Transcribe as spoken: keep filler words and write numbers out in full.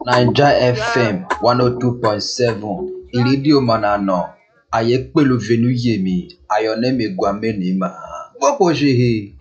Naija F M one oh two point seven ìrédíò Manana Ayépèlú Venuyemi Ayọ̀nẹ́mi Gwamenima Gbọ́kọ̀ṣe.